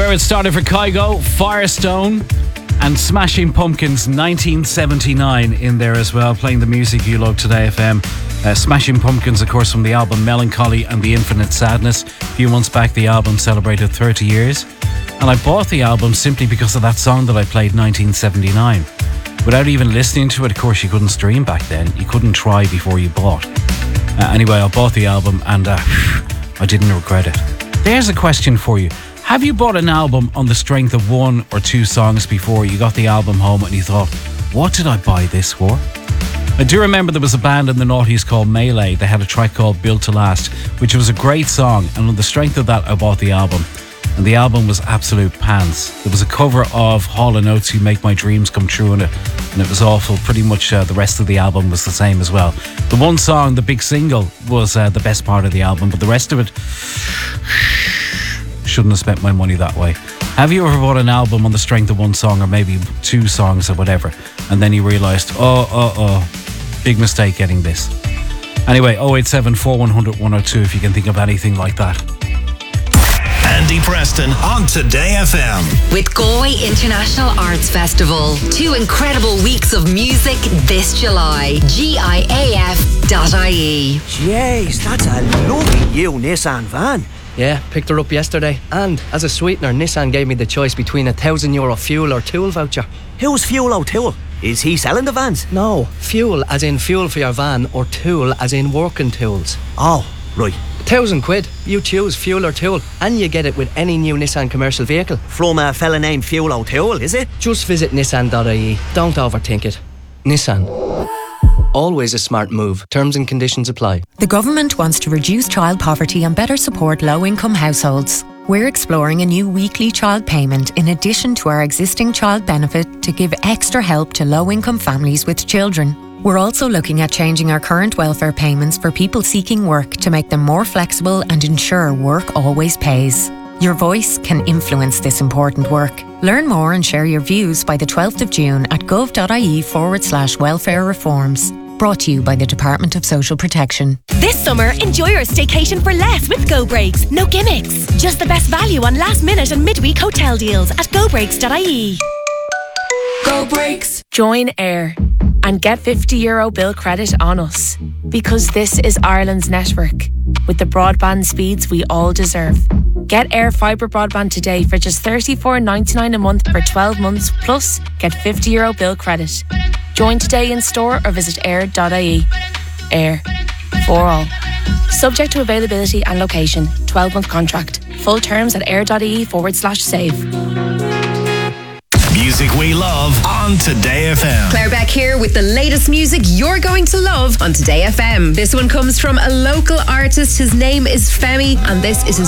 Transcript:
there it started for Kygo, Firestone, and Smashing Pumpkins 1979 in there as well, playing the music you love Today FM. Smashing Pumpkins, of course, from the album Melancholy and the Infinite Sadness. A few months back, the album celebrated 30 years. And I bought the album simply because of that song that I played, 1979. Without even listening to it, of course, you couldn't stream back then. You couldn't try before you bought. Anyway, I bought the album and I didn't regret it. There's a question for you. Have you bought an album on the strength of one or two songs before you got the album home and you thought, what did I buy this for? I do remember there was a band in the noughties called Melee. They had a track called Built to Last, which was a great song, and on the strength of that I bought the album. And the album was absolute pants. There was a cover of Hall & Oates' You Make My Dreams Come True in it, and it was awful. Pretty much the rest of the album was the same as well. The one song, the big single, was the best part of the album, but the rest of it, shouldn't have spent my money that way. Have you ever bought an album on the strength of one song or maybe two songs or whatever, and then you realised, big mistake getting this? Anyway, 087 4100 102 if you can think of anything like that. Andy Preston on Today FM. With Galway International Arts Festival. 2 incredible weeks of music this July. GIAF.ie. Jeez, that's a lovely new Nissan van. Yeah, picked her up yesterday. And as a sweetener, Nissan gave me the choice between €1,000 fuel or tool voucher. Who's Fuel O'Toole? Is he selling the vans? No, fuel as in fuel for your van, or tool as in working tools. Oh, right. £1,000. You choose fuel or tool, and you get it with any new Nissan commercial vehicle. From a fella named Fuel O'Toole, is it? Just visit nissan.ie. Don't overthink it. Nissan. Always a smart move. Terms and conditions apply. The government wants to reduce child poverty and better support low-income households. We're exploring a new weekly child payment in addition to our existing child benefit to give extra help to low-income families with children. We're also looking at changing our current welfare payments for people seeking work to make them more flexible and ensure work always pays. Your voice can influence this important work. Learn more and share your views by the 12th of June at gov.ie/welfare reforms. Brought to you by the Department of Social Protection. This summer, enjoy your staycation for less with Go Breaks. No gimmicks. Just the best value on last minute and midweek hotel deals at gobreaks.ie. Go Breaks. Join Air and get €50 bill credit on us. Because this is Ireland's network, with the broadband speeds we all deserve. Get Air Fibre broadband today for just $34.99 a month for 12 months, plus get €50 bill credit. Join today in store or visit air.ie. Air. For all. Subject to availability and location. 12-month contract. Full terms at air.ie/save. Music we love on Today FM. Claire Beck here with the latest music you're going to love on Today FM. This one comes from a local artist. His name is Femi, and this is his